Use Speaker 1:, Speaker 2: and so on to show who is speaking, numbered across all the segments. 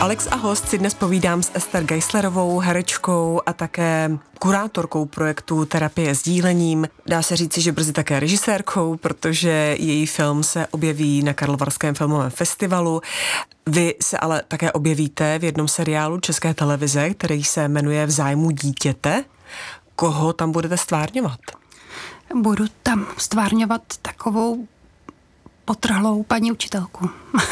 Speaker 1: Alex a host si dnes povídám s Ester Geislerovou, herečkou a také kurátorkou projektu Terapie sdílením. Dá se říci, že brzy také režisérkou, protože její film se objeví na Karlovarském filmovém festivalu. Vy se ale také objevíte v jednom seriálu České televize, který se jmenuje V zájmu dítěte. Koho tam budete stvárňovat?
Speaker 2: Budu tam stvárňovat takovou potrhlou paní učitelku,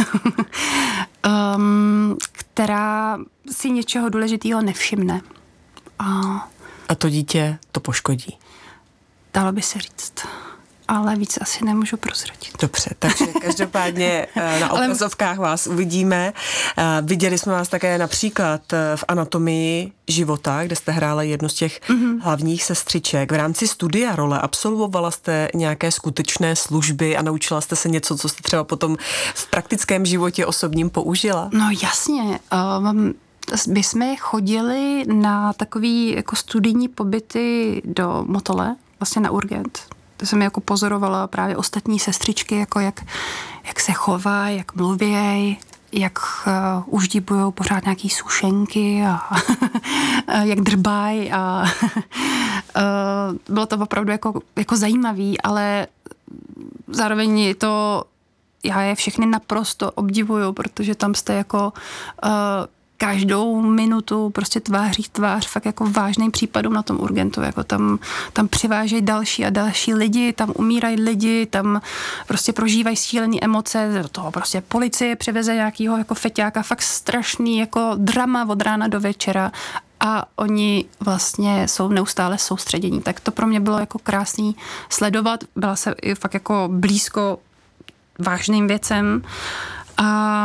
Speaker 2: která si něčeho důležitého nevšimne.
Speaker 1: A to dítě to poškodí.
Speaker 2: Dalo by se říct. Ale víc asi nemůžu prozradit.
Speaker 1: Dobře, takže každopádně na obrazovkách vás uvidíme. Viděli jsme vás také například v Anatomii života, kde jste hrála jednu z těch hlavních sestřiček. V rámci studia role absolvovala jste nějaké skutečné služby a naučila jste se něco, co jste třeba potom v praktickém životě osobním použila?
Speaker 2: No jasně. My jsme chodili na takový jako studijní pobyty do Motole, vlastně na Urgent. To jsem jako pozorovala právě ostatní sestřičky, jako jak se chovají, jak mluvějí, jak uždíbujou pořád nějaký sušenky a jak drbají a bylo to opravdu jako zajímavý, ale zároveň já je všechny naprosto obdivuju, protože tam jste jako každou minutu prostě tváří tvář fakt jako vážným případům na tom Urgentu, jako tam přivážejí další a další lidi, tam umírají lidi, tam prostě prožívají šílený emoce, do toho prostě policie přiveze nějakýho jako feťáka, fakt strašný jako drama od rána do večera a oni vlastně jsou neustále soustředění. Tak to pro mě bylo jako krásný sledovat, byla se fakt jako blízko vážným věcem a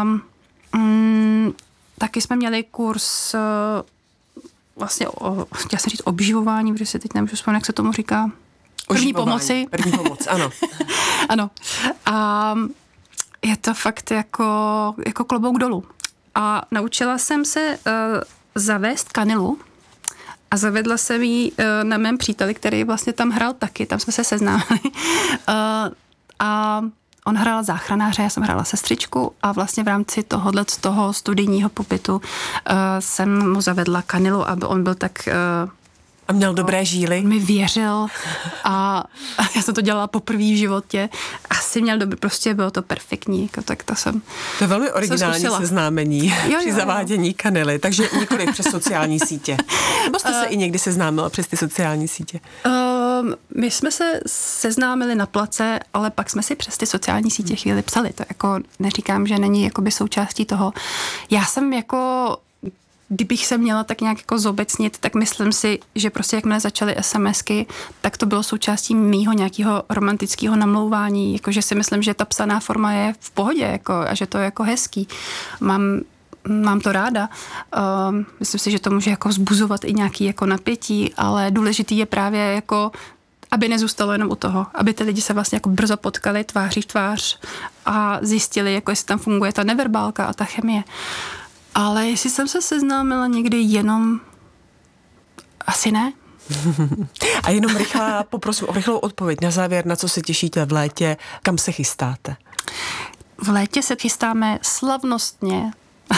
Speaker 2: taky jsme měli kurz vlastně chtěla jsem říct obživování, protože si teď nemůžu vzpomenout, jak se tomu říká. První pomoci.
Speaker 1: První pomoc, ano.
Speaker 2: Ano. A je to fakt jako klobouk dolů. A naučila jsem se zavést kanilu a zavedla jsem ji na mém příteli, který vlastně tam hrál taky, tam jsme se seznámili. A on hrál záchranáře, já jsem hrála sestřičku a vlastně v rámci toho studijního pobytu jsem mu zavedla kanilu, aby on byl tak...
Speaker 1: A měl dobré žíly?
Speaker 2: Mi věřil a já jsem to dělala poprvé v životě. Asi měl prostě bylo to perfektní. Jako, tak to
Speaker 1: je velmi originální seznámení při zavádění kanily, takže nikoliv přes sociální sítě. Nebo jste se i někdy seznámila přes ty sociální sítě?
Speaker 2: My jsme se seznámili na place, ale pak jsme si přes ty sociální sítě chvíli psali. To jako neříkám, že není jakoby součástí toho. Já jsem jako... Kdybych se měla tak nějak jako zobecnit, tak myslím si, že prostě jakmile začaly SMSky, tak to bylo součástí mýho nějakého romantického namlouvání, jakože si myslím, že ta psaná forma je v pohodě jako, a že to je jako hezký. Mám to ráda. Myslím si, že to může jako vzbuzovat i nějaký jako napětí, ale důležitý je právě jako aby nezůstalo jenom u toho, aby ty lidi se vlastně jako brzo potkali tváří v tvář a zjistili, jako jestli tam funguje ta neverbálka a ta chemie. Ale jestli jsem se seznámila někdy jenom... Asi ne.
Speaker 1: A jenom poprosím o rychlou odpověď na závěr, na co se těšíte v létě, kam se chystáte?
Speaker 2: V létě se chystáme slavnostně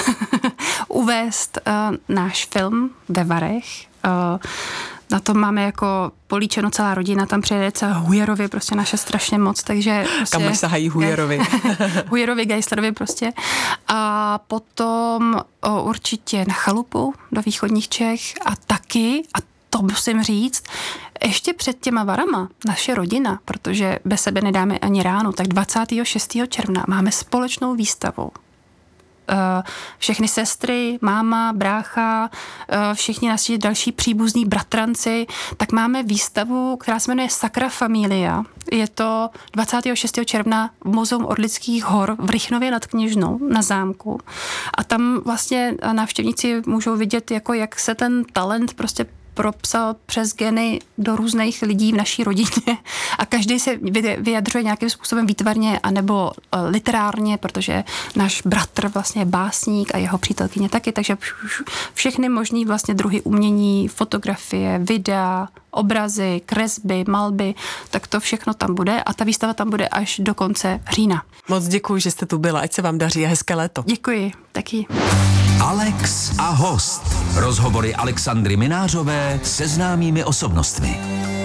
Speaker 2: uvést náš film ve Varech. Na tom máme jako políčeno celá rodina, tam přijede celá Hujerovi, prostě naše strašně moc, takže... Prostě,
Speaker 1: kam sahají Hujerovi?
Speaker 2: Hujerovi, Geislerovi prostě. A potom určitě na chalupu do východních Čech a taky, a to musím říct, ještě před těma Varama, naše rodina, protože bez sebe nedáme ani ránu, tak 26. června máme společnou výstavu. Všechny sestry, máma, brácha, všichni naši další příbuzní bratranci, tak máme výstavu, která se jmenuje Sacra Familia. Je to 26. června v Muzeum Orlických hor v Rychnově nad Kněžnou na zámku. A tam vlastně návštěvníci můžou vidět, jako jak se ten talent prostě propsal přes geny do různých lidí v naší rodině a každý se vyjadřuje nějakým způsobem výtvarně anebo literárně, protože náš bratr vlastně je básník a jeho přítelkyně taky, takže všechny možný vlastně druhy umění, fotografie, videa, obrazy, kresby, malby, tak to všechno tam bude a ta výstava tam bude až do konce října.
Speaker 1: Moc děkuji, že jste tu byla, ať se vám daří a hezké léto.
Speaker 2: Děkuji, taky.
Speaker 3: Alex a host. Rozhovory Alexandry Minářové se známými osobnostmi.